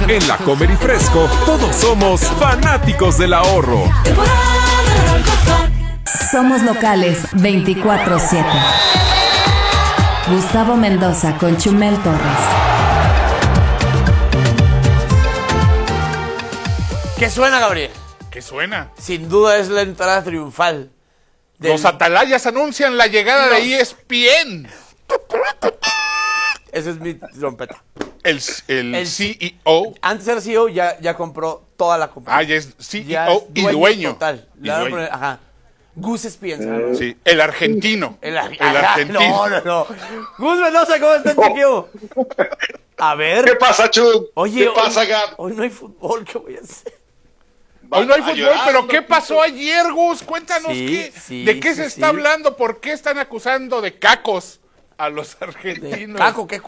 En La Comer y Fresco, todos somos fanáticos del ahorro. Somos locales 24/7. Gustavo Mendoza con Chumel Torres. ¿Qué suena, Gabriel? ¿Qué suena? Sin duda es la entrada triunfal. Los atalayas anuncian la llegada de ESPN. Esa es mi trompeta. El CEO. Antes era CEO, ya compró toda la compañía. Ya es CEO y dueño. Total. Y dueño. Ajá. Gus Spienza. Sí, el argentino. El argentino. No. Gus Mendoza, ¿cómo estás, chiquillo? A ver. ¿Qué pasa, Chum? Oye, ¿Qué pasa, Gab? Hoy no hay fútbol, ¿qué voy a hacer? Hoy no hay fútbol, pero ¿qué pasó ayer, Gus? Cuéntanos de qué se está hablando, por qué están acusando de cacos a los argentinos.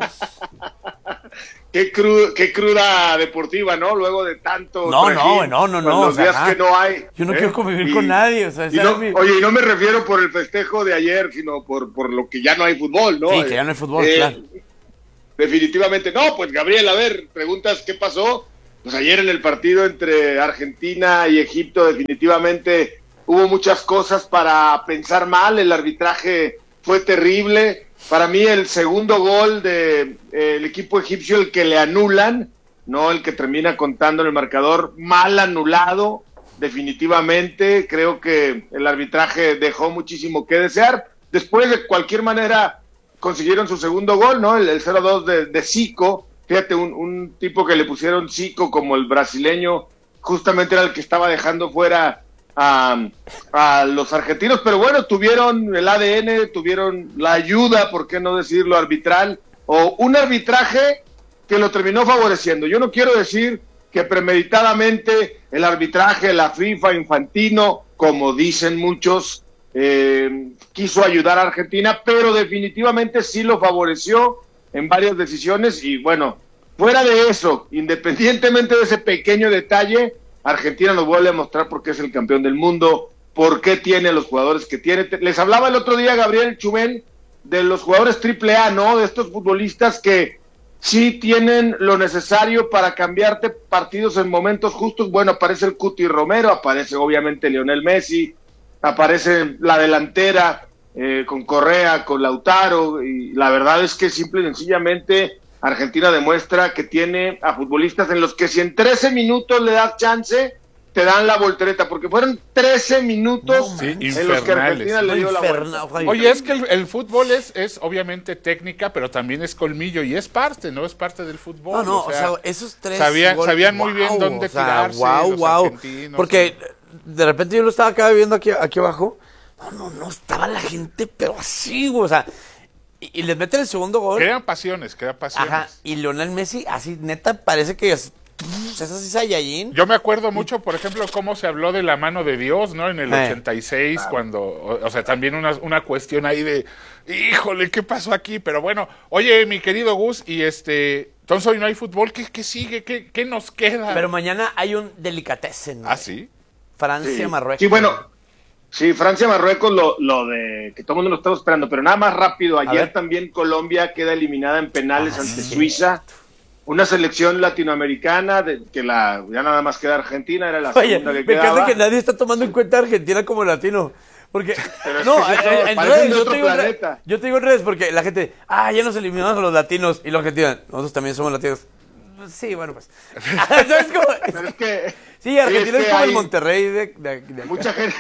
Qué cruda deportiva, ¿no? Luego de tanto No. Los días que no hay. Yo no quiero convivir con nadie. O sea, Oye, y no me refiero por el festejo de ayer, sino por lo que ya no hay fútbol, ¿no? Sí, que ya no hay fútbol, claro. Definitivamente. No, pues Gabriel, a ver, preguntas qué pasó. Pues ayer en el partido entre Argentina y Egipto definitivamente hubo muchas cosas para pensar mal, el arbitraje fue terrible. Para mí el segundo gol del equipo egipcio, el que le anulan, no el que termina contando en el marcador, mal anulado, definitivamente. Creo que el arbitraje dejó muchísimo que desear. Después, de cualquier manera, consiguieron su segundo gol, ¿no? El 0-2 de Zico. Fíjate, un tipo que le pusieron Zico como el brasileño, justamente era el que estaba dejando fuera a los argentinos, pero bueno, tuvieron el ADN, tuvieron la ayuda, por qué no decirlo, arbitral, o un arbitraje que lo terminó favoreciendo. Yo no quiero decir que premeditadamente el arbitraje, la FIFA, Infantino, como dicen muchos, quiso ayudar a Argentina, pero definitivamente sí lo favoreció en varias decisiones. Y bueno, fuera de eso, independientemente de ese pequeño detalle, Argentina nos vuelve a mostrar por qué es el campeón del mundo, por qué tiene los jugadores que tiene. Les hablaba el otro día, Gabriel, Chumel, de los jugadores AAA, ¿no? De estos futbolistas que sí tienen lo necesario para cambiarte partidos en momentos justos. Bueno, aparece el Cuti Romero, aparece obviamente Lionel Messi, aparece la delantera con Correa, con Lautaro, y la verdad es que simple y sencillamente Argentina demuestra que tiene a futbolistas en los que si en 13 minutos le das chance, te dan la voltereta, porque fueron 13 minutos en los que Argentina le dio la vuelta. Oye, es que el fútbol es obviamente técnica, pero también es colmillo, y es parte, ¿no? Es parte del fútbol. O sea, esos tres sabían muy bien dónde tirarse los argentinos. Porque de repente yo lo estaba acá viendo aquí abajo, no estaba la gente, pero así, güey, o sea, y les meten el segundo gol. Crean pasiones. Ajá, y Lionel Messi, así, neta, parece que es así Saiyajin. Yo me acuerdo mucho, por ejemplo, cómo se habló de la mano de Dios, ¿no? En el 86, cuando, o sea, también una cuestión ahí de, híjole, ¿qué pasó aquí? Pero bueno, oye, mi querido Gus, y entonces hoy no hay fútbol, ¿qué sigue? ¿Qué nos queda? Pero mañana hay un delicatessen. ¿Ah, sí? Francia-Marruecos. Sí, bueno. Sí, Francia-Marruecos, lo de que todo el mundo lo estaba esperando, pero nada más rápido. Ayer también Colombia queda eliminada en penales ante Suiza. Una selección latinoamericana que ya nada más queda Argentina, era la segunda que quedaba. Me encanta que nadie está tomando en cuenta a Argentina como latino. Porque, en redes, yo te digo en redes, porque la gente, ya nos eliminamos a los latinos, y los argentinos, nosotros también somos latinos. Sí, bueno, pues. ¿Sabes cómo? Pero es que... Sí, Argentina es como el Monterrey de mucha gente.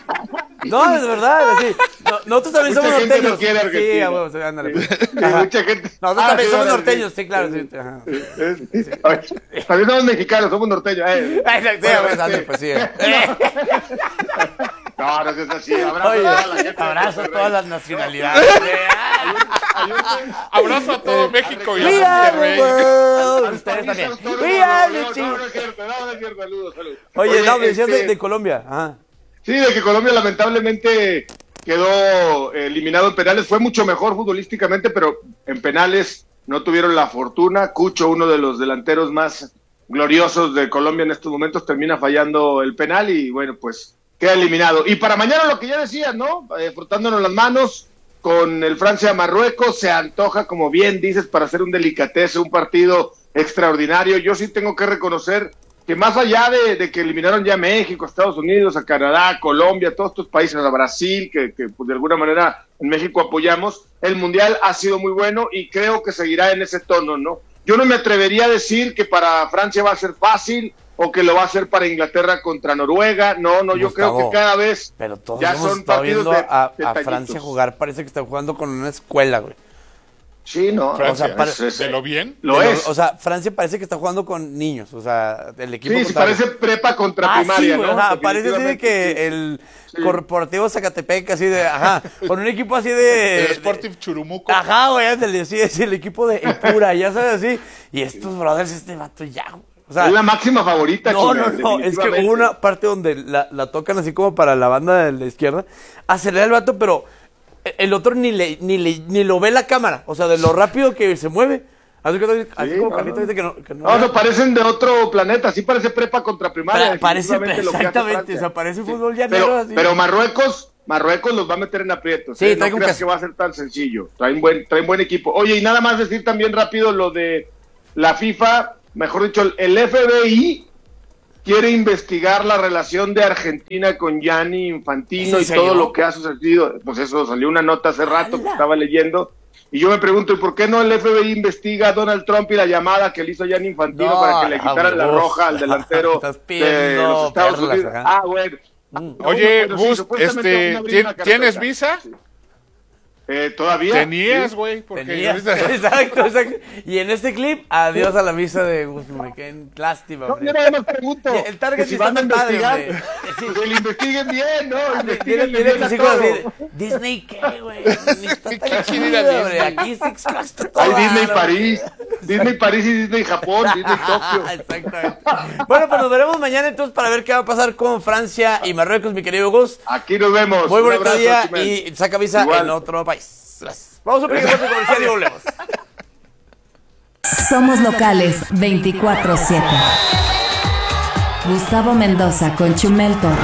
No, es verdad, sí. Nosotros también somos norteños. No quiere Argentina. Sí, a huevos, ándale. Mucha gente. Nosotros también somos norteños, sí, claro. Sí. También somos mexicanos, somos norteños. Exacto, pues sí. No es así. Abrazo a todas las nacionalidades. Abrazo a todo México y a Monterrey. Ustedes también. Oye, me decías de Colombia. Ajá. Sí, de que Colombia lamentablemente quedó eliminado en penales. Fue mucho mejor futbolísticamente, pero en penales no tuvieron la fortuna. Cucho, uno de los delanteros más gloriosos de Colombia en estos momentos, termina fallando el penal y bueno, pues queda eliminado. Y para mañana lo que ya decías, ¿no? Frotándonos las manos con el Francia-Marruecos, se antoja, como bien dices, para hacer un delicatese, un partido extraordinario. Yo sí tengo que reconocer que más allá de que eliminaron ya a México, a Estados Unidos, a Canadá, a Colombia, a todos estos países, a Brasil, que pues, de alguna manera en México apoyamos, el Mundial ha sido muy bueno y creo que seguirá en ese tono, ¿no? Yo no me atrevería a decir que para Francia va a ser fácil o que lo va a hacer para Inglaterra contra Noruega. No, yo creo que cada vez pero todos ya hemos son estado partidos viendo a detallitos. Francia jugar, parece que está jugando con una escuela, güey. Sí, no. Francia, o sea, ¿de lo bien? Lo es. O sea, Francia parece que está jugando con niños, o sea, el equipo. Sí, parece prepa contra primaria, sí, ¿no? O sea, parece así de que sí. el Corporativo Zacatepec, así de, con un equipo así de... El Sporting Churumuco. Güey, ándale, sí, es el equipo de El Pura, ya sabes, así. Y estos brothers, este vato ya, güey. O sea, es la máxima favorita. No, es que hubo una parte donde la tocan así como para la banda de la izquierda, acelera el vato, pero el otro ni lo ve la cámara, o sea, de lo rápido que se mueve. Así como Carlito dice que no. No, parecen de otro planeta, sí parece prepa contra primaria. Parece, exactamente, o sea, parece fútbol llanero. Así. Pero Marruecos los va a meter en aprietos. Sí, no creas que va a ser tan sencillo. Traen buen equipo. Oye, y nada más decir también rápido lo de la FIFA, mejor dicho, el FBI quiere investigar la relación de Argentina con Gianni Infantino y todo lo que ha sucedido. Pues eso, salió una nota hace rato que estaba leyendo. Y yo me pregunto, ¿y por qué no el FBI investiga a Donald Trump y la llamada que le hizo Gianni Infantino para que le quitaran la roja al delantero de los Estados Unidos? Bueno. Oye, Gus, ¿tienes visa? Sí. Todavía. Tenías, güey. Exacto. Y en este clip, adiós a la visa de Gus. Qué lástima. No, yo nada más pregunto. El target si van a investigar, que lo investiguen bien, ¿no? Investiguen bien a todo. Disney, ¿qué, güey? Qué chida Disney. Aquí Six Flags está todo. Hay Disney París y Disney Japón, Disney Tokio. Exactamente. Bueno, pues nos veremos mañana entonces para ver qué va a pasar con Francia y Marruecos, mi querido Gus. Aquí nos vemos. Muy bonito día y saca visa en otro país. Vamos a un pequeño corte comercial y volvemos. Somos locales 24/7. Gustavo Mendoza con Chumel Torres.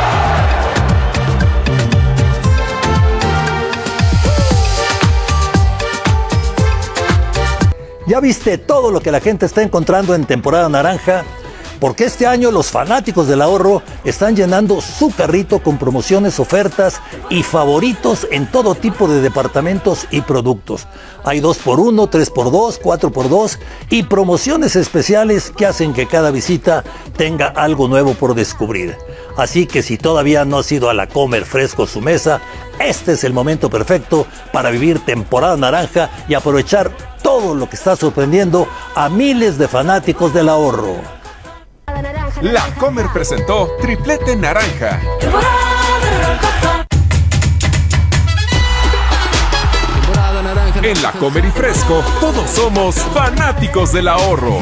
¿Ya viste todo lo que la gente está encontrando en temporada naranja? Porque este año los fanáticos del ahorro están llenando su carrito con promociones, ofertas y favoritos en todo tipo de departamentos y productos. Hay 2x1, 3x2, 4x2 y promociones especiales que hacen que cada visita tenga algo nuevo por descubrir. Así que si todavía no has ido a la Comer Fresco su mesa, este es el momento perfecto para vivir temporada naranja y aprovechar todo lo que está sorprendiendo a miles de fanáticos del ahorro. La Comer presentó Triplete Naranja. En La Comer y Fresco, todos somos fanáticos del ahorro.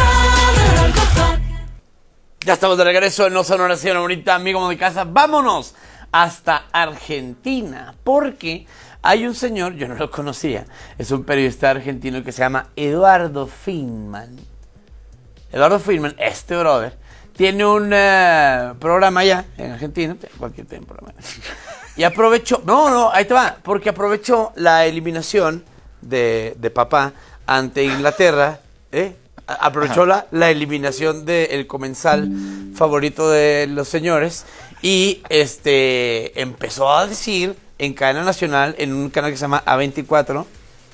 Ya estamos de regreso en No Sonora, señora bonita, amigo de casa. Vámonos hasta Argentina, porque hay un señor, yo no lo conocía, es un periodista argentino que se llama Eduardo Feynman. Eduardo Feynman, este brother, tiene un programa allá en Argentina, cualquier programa. Y aprovechó, ahí te va, porque aprovechó la eliminación de papá ante Inglaterra, aprovechó la eliminación del comensal favorito de los señores y empezó a decir en cadena nacional, en un canal que se llama A24,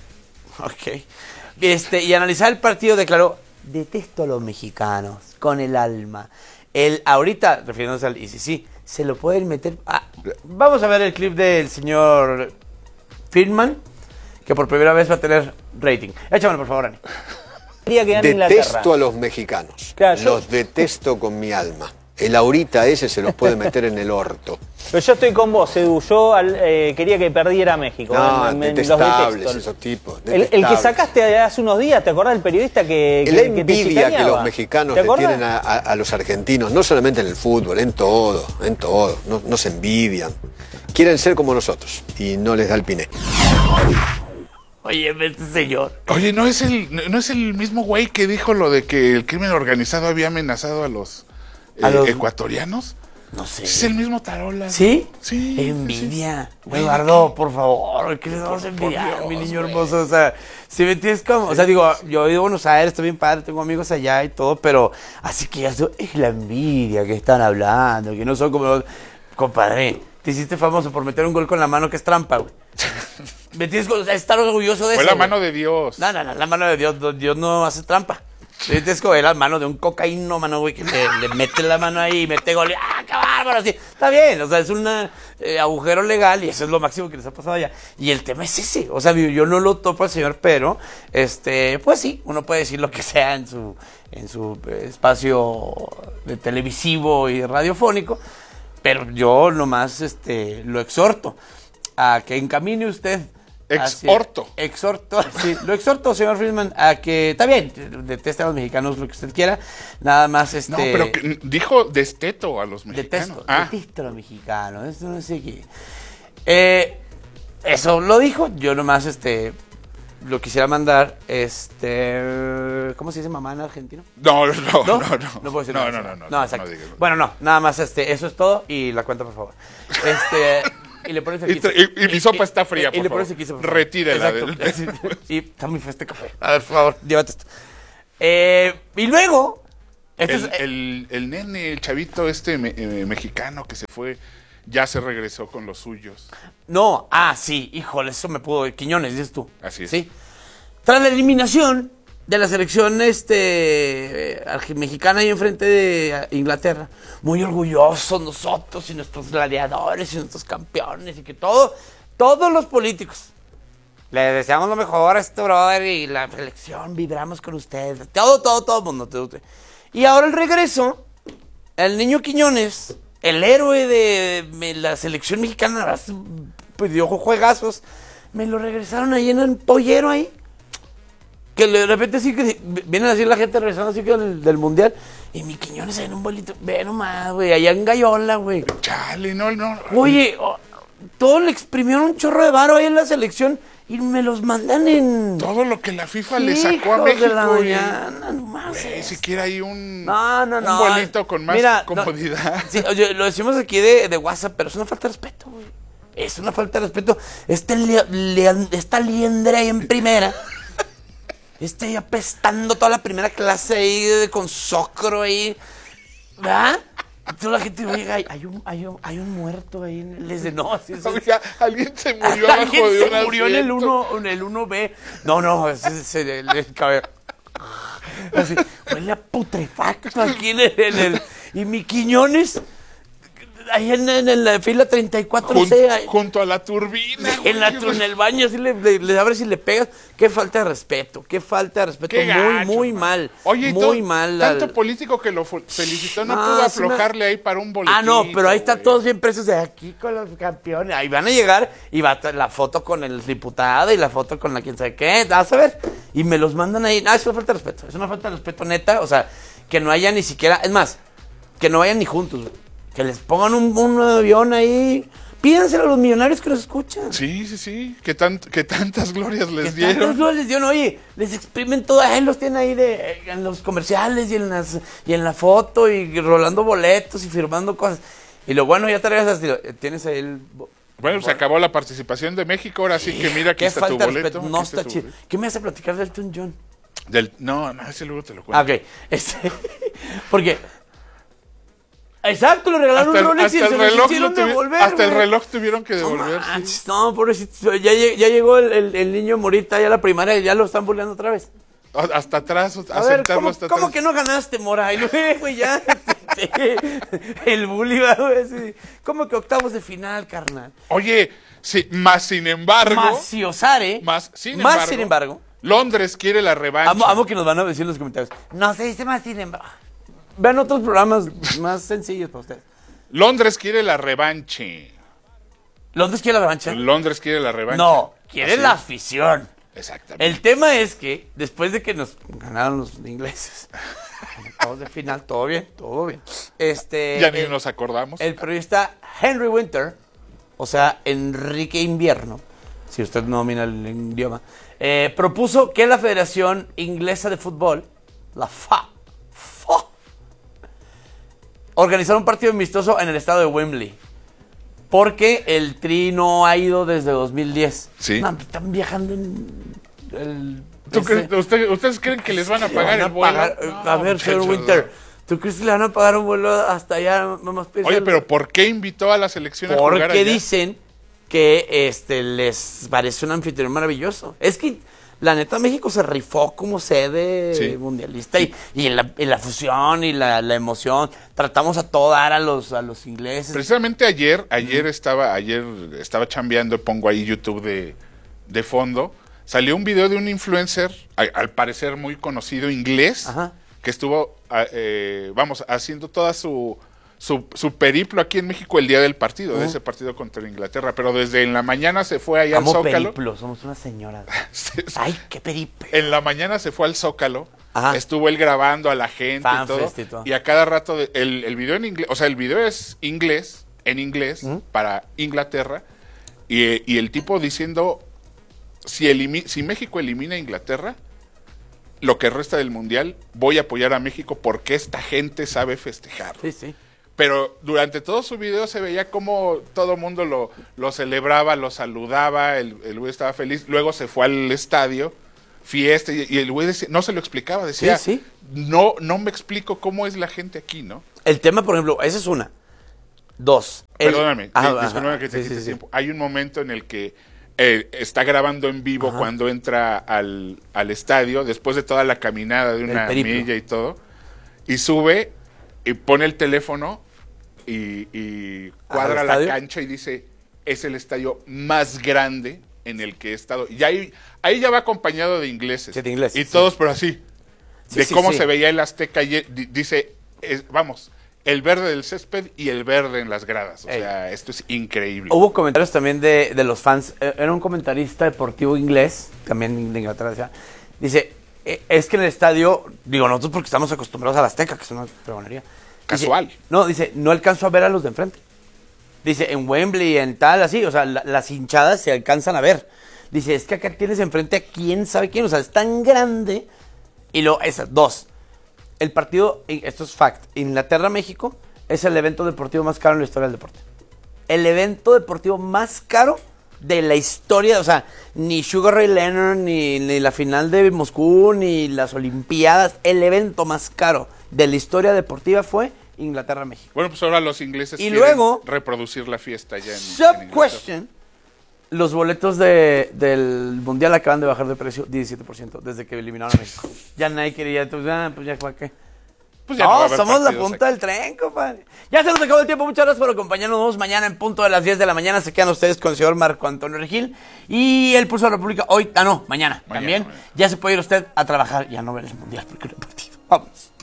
y analizar el partido declaró: detesto a los mexicanos con el alma. Él ahorita, refiriéndose al ICC, se lo pueden meter. Vamos a ver el clip del señor Feynman, que por primera vez va a tener rating. Échamelo, por favor, Ani. Detesto a los mexicanos. Claro, los detesto con mi alma. El ahorita ese se los puede meter en el orto. Pero yo estoy con vos, Edu. Yo quería que perdiera México. No, detestables esos tipos. El que sacaste hace unos días, ¿te acordás del periodista que la envidia que los mexicanos le tienen a los argentinos, no solamente en el fútbol, en todo. No se envidian. Quieren ser como nosotros y no les da el piné. Oye, este señor. Oye, ¿no es el mismo güey que dijo lo de que el crimen organizado había amenazado a los ecuatorianos? No sé. Es el mismo Tarola. ¿Sí? Sí. Envidia. Güey, Eduardo, por favor, ¿qué les vamos a envidiar, mi niño hermoso? O sea, si me entiendes cómo. O sea, digo, yo he ido a Buenos Aires, estoy bien padre, tengo amigos allá y todo, pero así que ya es la envidia que están hablando, que no son como los. Compadre, te hiciste famoso por meter un gol con la mano que es trampa, güey. ¿Me entiendes? O sea, estar orgulloso de eso. Fue la güey. mano de Dios. No, la mano de Dios. Dios no hace trampa. Es como la mano de un cocaíno, mano, güey, que le mete la mano ahí y mete gol. ¡Ah, qué bárbaro! Así. Está bien, o sea, es un agujero legal y eso es lo máximo que les ha pasado allá. Y el tema es ese. O sea, yo no lo topo al señor, pero, pues sí, uno puede decir lo que sea en su espacio de televisivo y radiofónico, pero yo nomás lo exhorto a que encamine usted. Exhorto, sí, lo exhorto, señor Friedman, a que, está bien, deteste a los mexicanos lo que usted quiera, nada más No, pero dijo desteto a los mexicanos. Detesto a los mexicanos, esto no sé qué. Eso lo dijo, yo nomás, lo quisiera mandar, ¿cómo se dice mamá en argentino? No. No puedo decir nada. No, exacto. No digas. Bueno, no, nada más, eso es todo y la cuenta, por favor. Y le pones aquí. Y mi sopa está fría, por le favor. pones aquí, por favor. Retírela. Y está muy feo este café. A ver, por favor, llévate esto. Y luego. El nene, el chavito mexicano que se fue, ya se regresó con los suyos. No, sí, híjole, eso me pudo. Quiñones, dices tú. Así es. Sí. Tras la eliminación de la selección mexicana ahí enfrente de Inglaterra, muy orgullosos nosotros y nuestros gladiadores y nuestros campeones y que todos los políticos le deseamos lo mejor a este brother y la selección, vibramos con ustedes, todo el mundo. Y ahora el regreso, el niño Quiñones, el héroe de la selección mexicana, pues dio juegazos, me lo regresaron ahí en el pollero ahí. Que de repente sí que vienen así la gente regresando así que del mundial. Y mi Quiñones ahí en un bolito. Ve nomás, güey, allá en Gallola, güey. Chale, no. Oye, todo le exprimieron un chorro de varo ahí en la selección y me los mandan en. Todo lo que la FIFA le sacó a México. De la mañana, nomás. Siquiera hay un vuelito con más comodidad. No, sí, oye, lo decimos aquí de WhatsApp, pero es una falta de respeto, güey. Es una falta de respeto. Esta liendre ahí en primera. Ahí apestando toda la primera clase ahí con socro ahí, ¿verdad? Y toda la gente, oiga, hay un muerto ahí. Les de no, así es. Oiga, alguien se murió abajo de un asiento. Murió en el 1B. No, ese el cabello. Así, huele a putrefacto aquí en el y mi Quiñones ahí en la fila 34C. Junto a la turbina. En el baño, así le abres y le pegas. Qué falta de respeto. Muy mal. Oye, muy mal. Tanto político que lo felicitó, no pudo aflojarle ahí para un boletín. No, pero ahí están todos bien presos de aquí con los campeones. Ahí van a llegar y va la foto con el diputado y la foto con la quién sabe qué. Vas a ver. Y me los mandan ahí. Es una falta de respeto. Es una falta de respeto neta. O sea, que no haya ni siquiera. Es más, que no vayan ni juntos, güey. Que les pongan un avión ahí. Pídanselo a los millonarios que los escuchan. Sí. Que tantas glorias les dieron. Tantas glorias les dieron. Oye, les exprimen todo. Los tienen ahí en los comerciales y en la foto y rolando boletos y firmando cosas. Y lo bueno, ya te regresas. Tienes ahí el. Bueno, se acabó la participación de México. Ahora sí que mira, aquí está tu boleto. No está chido. ¿Qué me hace platicar del Elton John? No, ese luego te lo cuento. Ok. Porque. Exacto, le regalaron un Rolex y se lo hicieron devolver. Hasta el reloj tuvieron que devolver. No, pobrecito. Ya llegó el niño Morita ya a la primaria y ya lo están burlando otra vez. Hasta atrás, a ver, ¿cómo que no ganaste, Mora? Y güey, ya. El bully, güey. ¿Cómo que octavos de final, carnal? Oye, sí, más sin embargo. Más sin embargo. Londres quiere la revancha. Amo que nos van a decir en los comentarios. No se dice más sin embargo. Vean otros programas más sencillos para ustedes. Londres quiere la revancha. ¿Londres quiere la revancha? Londres quiere la revancha. No, quiere la afición. Exactamente. El tema es que después de que nos ganaron los ingleses, acabamos de final, todo bien. Ya ni nos acordamos. El periodista Henry Winter, o sea, Enrique Invierno, si usted no domina el idioma, propuso que la Federación Inglesa de Fútbol, la FA, organizar un partido amistoso en el estado de Wembley. Porque el Tri no ha ido desde 2010. Sí. No, están viajando en el... ¿Ustedes creen que les van a pagar el vuelo? A ver, señor Winter, ¿tú crees que le van a pagar un vuelo hasta allá? Oye, pero ¿por qué invitó a la selección a jugar allá? Porque dicen que les parece un anfitrión maravilloso. Es que, la neta, México se rifó como sede mundialista. Y en la fusión y la emoción. Tratamos a todo dar a los ingleses. Precisamente ayer estaba chambeando, pongo ahí YouTube de fondo. Salió un video de un influencer, al parecer muy conocido, inglés, que estuvo, haciendo toda su periplo aquí en México el día del partido, de ese partido contra Inglaterra. Pero desde en la mañana se fue allá al Zócalo. Periplo, somos una señora. Ay, qué periplo. En la mañana se fue al Zócalo, estuvo él grabando a la gente y todo. Y a cada rato, el video en inglés, o sea, el video es inglés, en inglés, para Inglaterra, y el tipo diciendo... Si México elimina a Inglaterra, lo que resta del Mundial, voy a apoyar a México porque esta gente sabe festejar. Sí. Pero durante todo su video se veía como todo el mundo lo celebraba, lo saludaba, el güey estaba feliz. Luego se fue al estadio, fiesta, y el güey no se lo explicaba, decía, no me explico cómo es la gente aquí, ¿no? El tema, por ejemplo, esa es una. Dos. Perdóname, discúlpame que te quite tiempo. Hay un momento en el que está grabando en vivo cuando entra al estadio, después de toda la caminada de una milla y todo, y sube y pone el teléfono y cuadra la cancha y dice, es el estadio más grande en el que he estado. Y ahí ya va acompañado de ingleses. Sí, de ingleses, y todos, pero así, de cómo se veía el Azteca, y dice, el verde del césped y el verde en las gradas. O sea, esto es increíble. Hubo comentarios también de los fans. Era un comentarista deportivo inglés, también de Inglaterra. Dice, es que en el estadio, digo, nosotros porque estamos acostumbrados a la Azteca, que es una fregonería. Casual. Dice, no alcanzo a ver a los de enfrente. Dice, en Wembley, en tal, así, o sea, las hinchadas se alcanzan a ver. Dice, es que acá tienes enfrente a quién sabe quién, o sea, es tan grande. Y luego, esas dos. El partido, esto es fact, Inglaterra-México es el evento deportivo más caro en la historia del deporte. El evento deportivo más caro de la historia, o sea, ni Sugar Ray Leonard, ni la final de Moscú, ni las Olimpiadas, el evento más caro de la historia deportiva fue Inglaterra-México. Bueno, pues ahora los ingleses quieren luego, reproducir la fiesta ya en question, los boletos del Mundial acaban de bajar de precio 17% desde que eliminaron a México. Ya nadie quería, pues ya para qué. Pues ya no somos la punta del tren, compadre. Ya se nos acabó el tiempo. Muchas gracias por acompañarnos. Mañana en punto de las 10 de la mañana se quedan ustedes con el señor Marco Antonio Regil. Y el Pulso de la República hoy, mañana también. Ya se puede ir usted a trabajar y a no ver el Mundial porque no hay partido. Vamos.